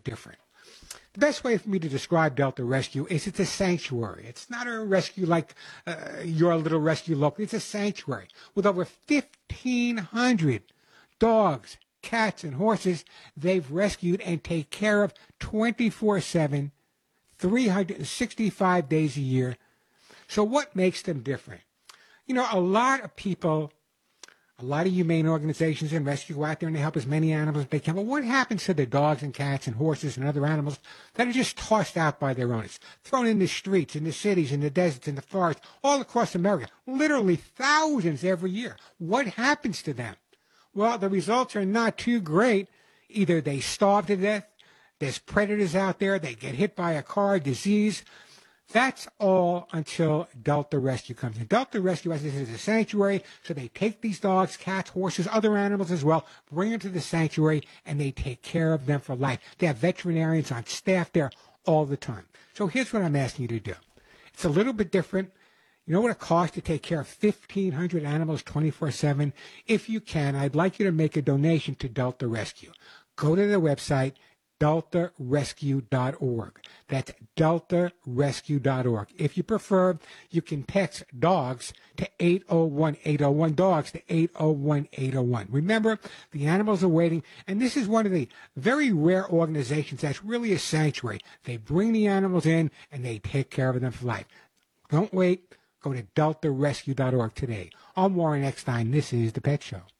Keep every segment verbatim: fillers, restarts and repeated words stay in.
bit different. The best way for me to describe Delta Rescue is it's a sanctuary. It's not a rescue like uh, your little rescue local. It's a sanctuary with over fifteen hundred dogs, cats, and horses they've rescued and take care of twenty-four seven, three hundred sixty-five days a year. So what makes them different? You know, a lot of people, a lot of humane organizations and rescue go out there and they help as many animals as they can. But what happens to the dogs and cats and horses and other animals that are just tossed out by their owners, thrown in the streets, in the cities, in the deserts, in the forests, all across America, literally thousands every year? What happens to them? Well, the results are not too great. Either they starve to death, there's predators out there, they get hit by a car, disease. That's all until Delta Rescue comes in. Delta Rescue, as I said, is a sanctuary, so they take these dogs, cats, horses, other animals as well, bring them to the sanctuary, and they take care of them for life. They have veterinarians on staff there all the time. So here's what I'm asking you to do. It's a little bit different. You know what it costs to take care of fifteen hundred animals twenty-four seven? If you can, I'd like you to make a donation to Delta Rescue. Go to their website, delta rescue dot org. That's delta rescue dot org. If you prefer, you can text DOGS to eight oh one eight oh one, DOGS to eight oh one eight oh one. Remember, the animals are waiting, and this is one of the very rare organizations that's really a sanctuary. They bring the animals in, and they take care of them for life. Don't wait. Go to delta rescue dot org today. I'm Warren Eckstein. This is The Pet Show.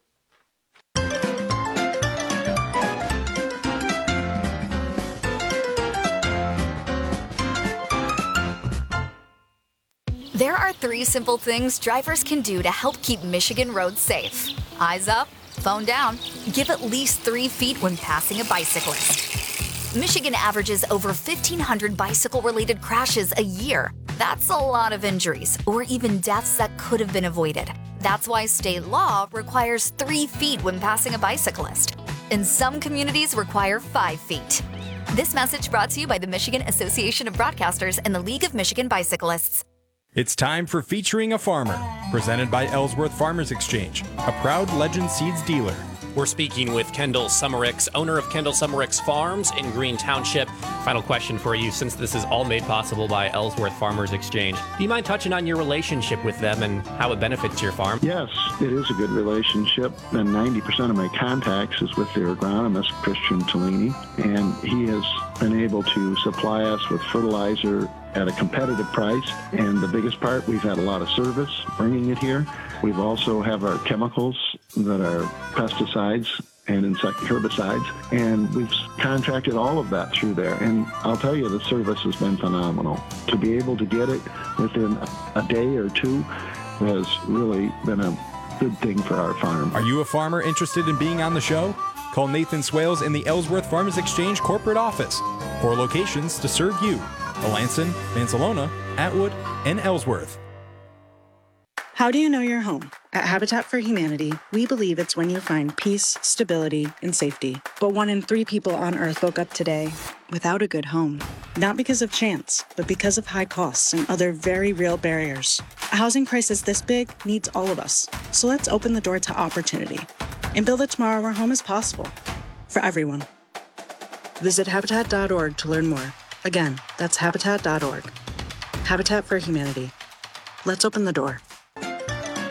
There are three simple things drivers can do to help keep Michigan roads safe. Eyes up, phone down, give at least three feet when passing a bicyclist. Michigan averages over fifteen hundred bicycle-related crashes a year. That's a lot of injuries, or even deaths that could have been avoided. That's why state law requires three feet when passing a bicyclist. And some communities require five feet. This message brought to you by the Michigan Association of Broadcasters and the League of Michigan Bicyclists. It's time for Featuring a Farmer, presented by Ellsworth Farmers Exchange, a proud Legend Seeds dealer. We're speaking with Kendall Summericks, owner of Kendall Summericks Farms in Green Township. Final question for you, since this is all made possible by Ellsworth Farmers Exchange. Do you mind touching on your relationship with them and how it benefits your farm? Yes, it is a good relationship, and ninety percent of my contacts is with their agronomist, Christian Tellini, and he has been able to supply us with fertilizer at a competitive price, and the biggest part, we've had a lot of service bringing it here. We've also have our chemicals that are pesticides and insect herbicides, and we've contracted all of that through there. And I'll tell you, the service has been phenomenal. To be able to get it within a day or two has really been a good thing for our farm. Are you a farmer interested in being on the show? Call Nathan Swales in the Ellsworth Farmers Exchange corporate office. Four locations to serve you: Melanson, Mansalona, Atwood, and Ellsworth. How do you know your home? At Habitat for Humanity, we believe it's when you find peace, stability, and safety. But one in three people on Earth woke up today without a good home. Not because of chance, but because of high costs and other very real barriers. A housing crisis this big needs all of us. So let's open the door to opportunity and build a tomorrow where home is possible for everyone. Visit habitat dot org to learn more. Again, that's habitat dot org. Habitat for Humanity. Let's open the door.